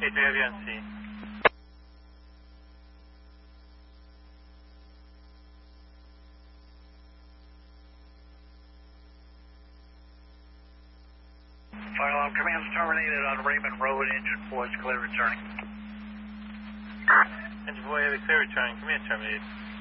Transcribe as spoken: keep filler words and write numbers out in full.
Hey, do we have you on C? Fire alarm command's terminated on Raymond Road. Engine four is clear returning. Engine four, have a clear returning. Command terminated.